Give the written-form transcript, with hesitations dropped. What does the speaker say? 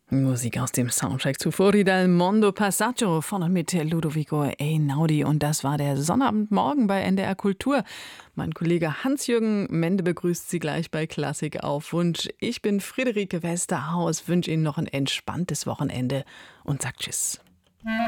Musik aus dem Soundtrack zu Fuori del Mondo Passaggio von und mit Ludovico Einaudi. Und das war der Sonnabendmorgen bei NDR Kultur. Mein Kollege Hans-Jürgen Mende begrüßt Sie gleich bei Klassik auf Wunsch. Ich bin Friederike Westerhaus, wünsche Ihnen noch ein entspanntes Wochenende und sag Tschüss.